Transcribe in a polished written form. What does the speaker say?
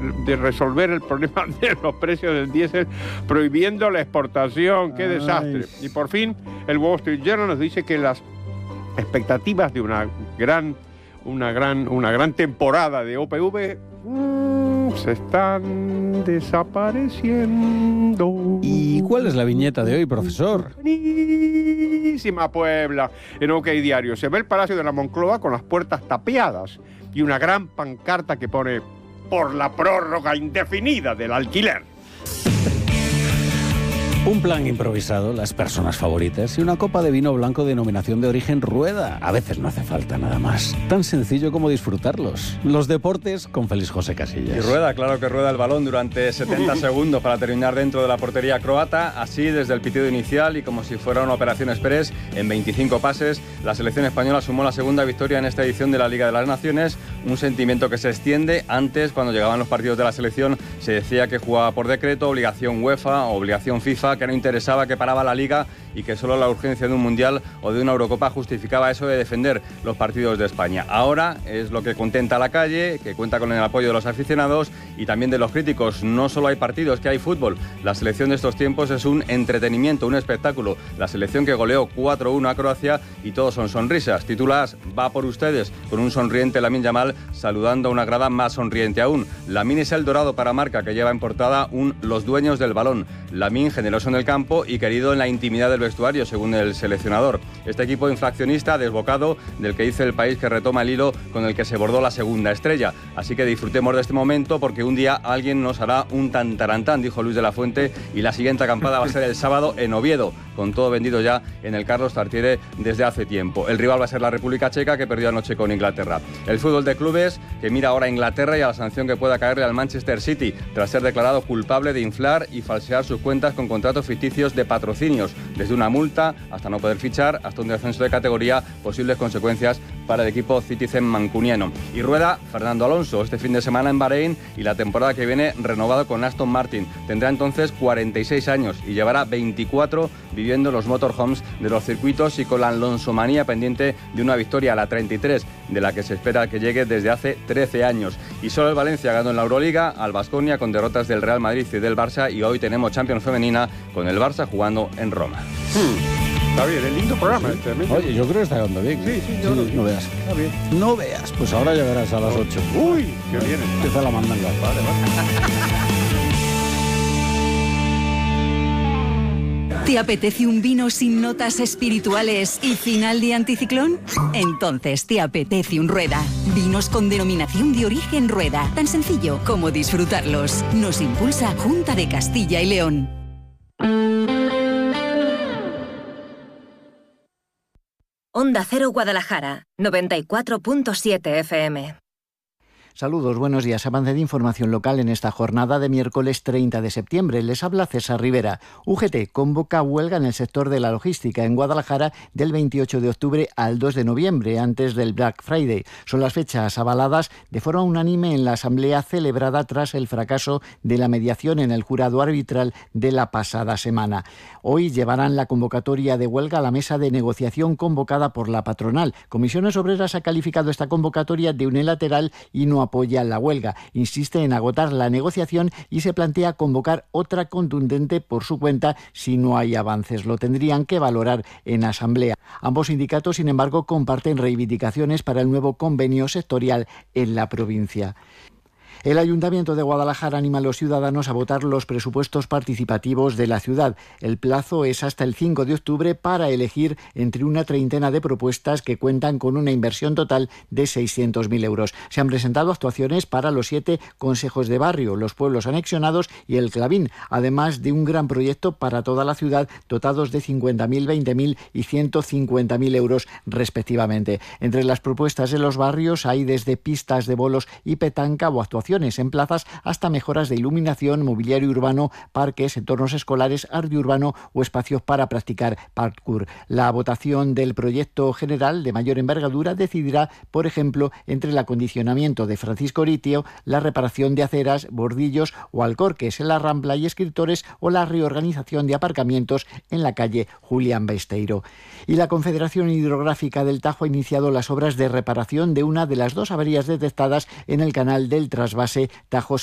de resolver el problema de los precios del diésel prohibiendo la exportación. ¡Qué desastre! Y por fin, el Wall Street Journal nos dice que las expectativas de una gran temporada de OPV se están desapareciendo. ¿Y cuál es la viñeta de hoy, profesor? Buenísima Puebla. En OK Diario se ve el Palacio de la Moncloa con las puertas tapiadas y una gran pancarta que pone por la prórroga indefinida del alquiler. Un plan improvisado, las personas favoritas y una copa de vino blanco denominación de origen Rueda. A veces no hace falta nada más. Tan sencillo como disfrutarlos. Los deportes con Félix José Casillas. Y rueda, claro que rueda el balón durante 70 segundos para terminar dentro de la portería croata. Así, desde el pitido inicial y como si fuera una operación express, en 25 pases, la selección española sumó la segunda victoria en esta edición de la Liga de las Naciones. Un sentimiento que se extiende. Antes, cuando llegaban los partidos de la selección, se decía que jugaba por decreto, obligación UEFA, obligación FIFA, que no interesaba, que paraba la Liga y que solo la urgencia de un Mundial o de una Eurocopa justificaba eso de defender los partidos de España. Ahora es lo que contenta a la calle, que cuenta con el apoyo de los aficionados y también de los críticos. No solo hay partidos, que hay fútbol. La selección de estos tiempos es un entretenimiento, un espectáculo. La selección que goleó 4-1 a Croacia y todos son sonrisas. Titulas, va por ustedes, con un sonriente Lamine Yamal saludando a una grada más sonriente aún. Lamine es el dorado para Marca, que lleva en portada los dueños del balón. Lamine, generoso en el campo y querido en la intimidad del vestuario, según el seleccionador. Este equipo infraccionista, desbocado, del que dice El País que retoma el hilo con el que se bordó la segunda estrella. Así que disfrutemos de este momento porque un día alguien nos hará un tantarantán, dijo Luis de la Fuente, y la siguiente acampada va a ser el sábado en Oviedo, con todo vendido ya en el Carlos Tartiere desde hace tiempo. El rival va a ser la República Checa, que perdió anoche con Inglaterra. El fútbol de clubes, que mira ahora a Inglaterra y a la sanción que pueda caerle al Manchester City, tras ser declarado culpable de inflar y falsear sus cuentas con contratos ficticios de patrocinios, desde una multa hasta no poder fichar, hasta un descenso de categoría, posibles consecuencias para el equipo Citizen mancuniano. Y rueda Fernando Alonso este fin de semana en Bahrein y la temporada que viene renovado con Aston Martin. Tendrá entonces 46 años y llevará 24 viviendo los motorhomes de los circuitos y con la alonsomanía pendiente de una victoria, la 33, de la que se espera que llegue desde hace 13 años. Y solo el Valencia ganó en la Euroliga al Baskonia con derrotas del Real Madrid y del Barça, y hoy tenemos Champions femenina con el Barça jugando en Roma. Está bien, es lindo programa este. Oye, yo creo que está dando bien. Sí, no veas. Está bien. No veas. Pues ahora llegarás a las 8. Uy, qué bien. Empieza la mandanga. Vale. ¿Te apetece un vino sin notas espirituales y final de anticiclón? Entonces te apetece un Rueda. Vinos con denominación de origen Rueda. Tan sencillo como disfrutarlos. Nos impulsa Junta de Castilla y León. Onda Cero Guadalajara, 94.7 FM. Saludos, buenos días. Avance de información local en esta jornada de miércoles 30 de septiembre. Les habla César Rivera. UGT convoca huelga en el sector de la logística en Guadalajara del 28 de octubre al 2 de noviembre, antes del Black Friday. Son las fechas avaladas de forma unánime en la asamblea celebrada tras el fracaso de la mediación en el jurado arbitral de la pasada semana. Hoy llevarán la convocatoria de huelga a la mesa de negociación convocada por la patronal. Comisiones Obreras ha calificado esta convocatoria de unilateral y no apoya la huelga. Insiste en agotar la negociación y se plantea convocar otra contundente por su cuenta si no hay avances. Lo tendrían que valorar en asamblea. Ambos sindicatos, sin embargo, comparten reivindicaciones para el nuevo convenio sectorial en la provincia. El Ayuntamiento de Guadalajara anima a los ciudadanos a votar los presupuestos participativos de la ciudad. El plazo es hasta el 5 de octubre para elegir entre una treintena de propuestas que cuentan con una inversión total de 600.000 euros. Se han presentado actuaciones para los 7 consejos de barrio, los pueblos anexionados y el Clavín, además de un gran proyecto para toda la ciudad, dotados de 50.000, 20.000 y 150.000 euros respectivamente. Entre las propuestas de los barrios hay desde pistas de bolos y petanca o actuaciones en plazas hasta mejoras de iluminación, mobiliario urbano, parques, entornos escolares, arte urbano o espacios para practicar parkour. La votación del proyecto general de mayor envergadura decidirá, por ejemplo, entre el acondicionamiento de Francisco Oritio, la reparación de aceras, bordillos o alcorques en la Rambla y Escritores o la reorganización de aparcamientos en la calle Julián Besteiro. Y la Confederación Hidrográfica del Tajo ha iniciado las obras de reparación de una de las 2 averías detectadas en el canal del trasvase Tajo